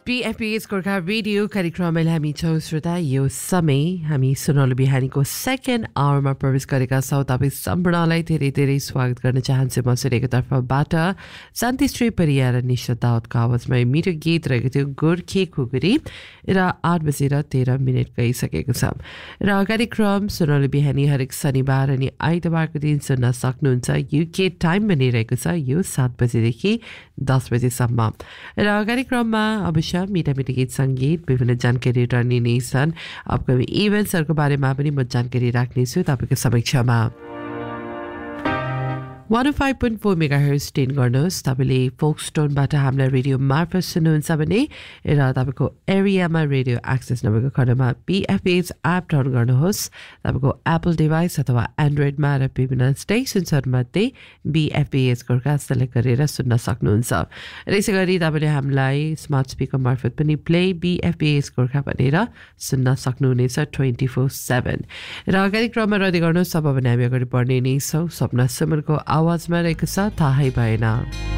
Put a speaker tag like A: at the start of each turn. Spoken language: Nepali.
A: BFPS गोर्खा रेडियो कार्यक्रममा हामी छौँ श्रोता यो समय हामी सुनौलो बिहानीको सेकेन्ड आवरमा प्रवेश गरेका छौँ तपाईँ सम्पूर्णलाई धेरै धेरै स्वागत गर्न चाहन्छु म सुनेको तर्फबाट शान्तिश्री परिया र निशा दाउदको आवाजमा मेरो गीत रहेको थियो गोर्खे खुकुरी र 8:13 गइसकेको छ र कार्यक्रम सुनौलो बिहानी हरेक शनिबार अनि आइतबारको दिन सुन्न सक्नुहुन्छ युके टाइम बनिरहेको छ यो 7 बजेदेखि 10 बजेसम्म र कार्यक्रममा अवश्य मिठा मिठा गीत सङ्गीत विभिन्न जानकारी रहने नै छन् अपकमिङ इभेन्ट्सहरूको बारेमा पनि म जानकारी राख्नेछु तपाईँको समक्षमा 105.4 मेगाहर्ज ट्युन गर्नुहोस् तपाईँले फोक्सटोनबाट हामीलाई रेडियो मार्फत सुन्नुहुन्छ भने र तपाईँको एरियामा रेडियो एक्सेस नभएको खण्डमा BFPS एप डाउनलोड गर्नुहोस् तपाईँको एप्पल डिभाइस अथवा एन्ड्रोइडमा र विभिन्न स्टेसन्सहरूमध्ये BFPS गोर्खा सेलेक्ट गरेर सुन्न सक्नुहुन्छ र यसै गरी तपाईँले हामीलाई स्मार्ट स्पिकर मार्फत पनि प्ले BFPS गोर्खा भनेर सुन्न सक्नुहुनेछ 24/7 र कार्यक्रममा रहँदै गर्नुहोस् अब भने हामी अगाडि बढ्ने नै छौँ सपना सुमनको आवाजमा रहेको छ थाहै भएन